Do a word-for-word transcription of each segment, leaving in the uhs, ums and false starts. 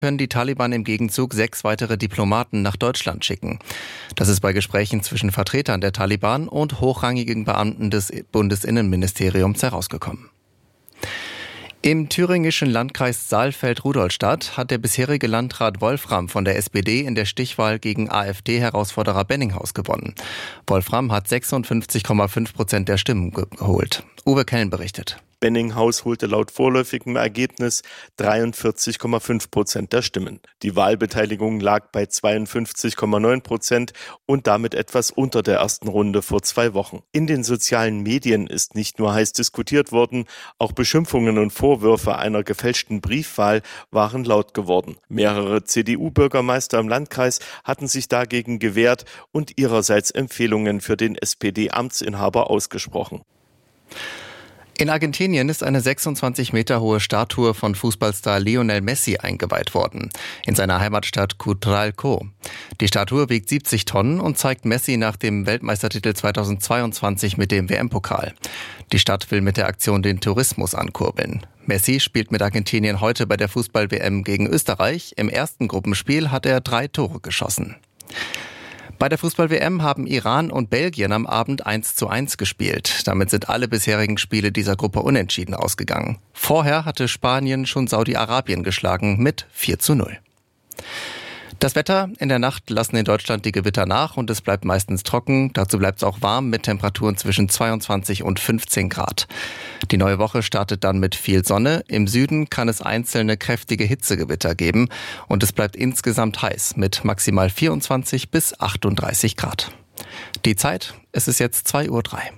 können die Taliban im Gegenzug sechs weitere Diplomaten nach Deutschland schicken. Das ist bei Gesprächen zwischen Vertretern der Taliban und hochrangigen Beamten des Bundesinnenministeriums herausgekommen. Im thüringischen Landkreis Saalfeld-Rudolstadt hat der bisherige Landrat Wolfram von der S P D in der Stichwahl gegen AfD-Herausforderer Benninghaus gewonnen. Wolfram hat sechsundfünfzig Komma fünf Prozent der Stimmen geholt. Uwe Kellen berichtet. Benninghaus holte laut vorläufigem Ergebnis dreiundvierzig Komma fünf Prozent der Stimmen. Die Wahlbeteiligung lag bei zweiundfünfzig Komma neun Prozent und damit etwas unter der ersten Runde vor zwei Wochen. In den sozialen Medien ist nicht nur heiß diskutiert worden, auch Beschimpfungen und Vorwürfe einer gefälschten Briefwahl waren laut geworden. Mehrere C D U-Bürgermeister im Landkreis hatten sich dagegen gewehrt und ihrerseits Empfehlungen für den S P D-Amtsinhaber ausgesprochen. In Argentinien ist eine sechsundzwanzig Meter hohe Statue von Fußballstar Lionel Messi eingeweiht worden, in seiner Heimatstadt Cutralcó. Die Statue wiegt siebzig Tonnen und zeigt Messi nach dem Weltmeistertitel zweitausendzweiundzwanzig mit dem W M-Pokal. Die Stadt will mit der Aktion den Tourismus ankurbeln. Messi spielt mit Argentinien heute bei der Fußball-W M gegen Österreich. Im ersten Gruppenspiel hat er drei Tore geschossen. Bei der Fußball-W M haben Iran und Belgien am Abend eins zu eins gespielt. Damit sind alle bisherigen Spiele dieser Gruppe unentschieden ausgegangen. Vorher hatte Spanien schon Saudi-Arabien geschlagen mit vier zu null. Das Wetter: In der Nacht lassen in Deutschland die Gewitter nach und es bleibt meistens trocken. Dazu bleibt es auch warm mit Temperaturen zwischen zweiundzwanzig und fünfzehn Grad. Die neue Woche startet dann mit viel Sonne. Im Süden kann es einzelne kräftige Hitzegewitter geben und es bleibt insgesamt heiß mit maximal vierundzwanzig bis achtunddreißig Grad. Die Zeit: Es ist jetzt zwei Uhr drei.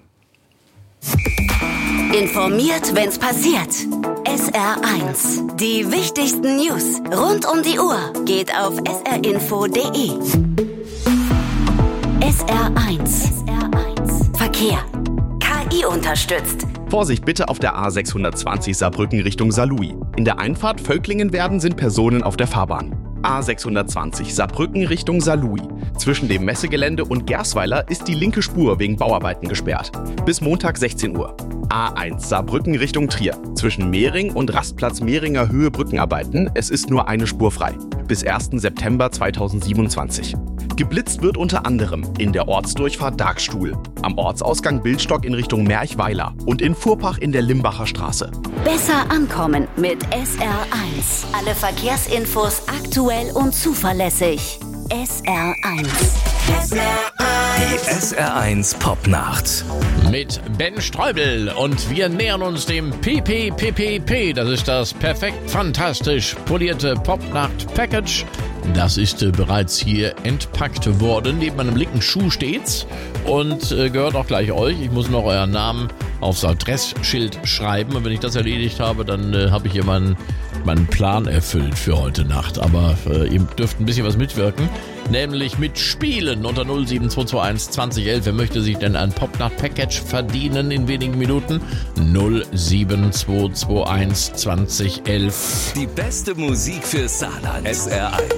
Informiert, wenn's passiert. S R eins. Die wichtigsten News rund um die Uhr geht auf s r info punkt d e. S R eins. Verkehr. K I unterstützt. Vorsicht bitte auf der A sechshundertzwanzig Saarbrücken Richtung Saarlouis. In der Einfahrt Völklingen-Werden sind Personen auf der Fahrbahn. A sechshundertzwanzig Saarbrücken Richtung Saarlouis. Zwischen dem Messegelände und Gersweiler ist die linke Spur wegen Bauarbeiten gesperrt. Bis Montag sechzehn Uhr. A eins Saarbrücken Richtung Trier. Zwischen Mehring und Rastplatz Mehringer Höhe Brückenarbeiten. Es ist nur eine Spur frei. Bis ersten September zweitausendsiebenundzwanzig. Geblitzt wird unter anderem in der Ortsdurchfahrt Darkstuhl, am Ortsausgang Bildstock in Richtung Merchweiler und in Furpach in der Limbacher Straße. Besser ankommen mit S R eins. Alle Verkehrsinfos aktuell und zuverlässig. S R eins. Die S R eins Popnacht. Mit Ben Streubel und wir nähern uns dem P P P P P. Das ist das perfekt fantastisch polierte Popnacht-Package. Das ist äh, bereits hier entpackt worden. Neben meinem linken Schuh steht's und äh, gehört auch gleich euch. Ich muss noch euren Namen aufs Adressschild schreiben. Und wenn ich das erledigt habe, dann äh, habe ich hier meinen, meinen Plan erfüllt für heute Nacht. Aber äh, ihr dürft ein bisschen was mitwirken. Nämlich mit Spielen unter null sieben zwei zwei eins zwanzig elf. Wer möchte sich denn ein Popnacht-Package verdienen in wenigen Minuten? null sieben zwei zwei eins zwanzig elf. Die beste Musik für Saarland. S R eins.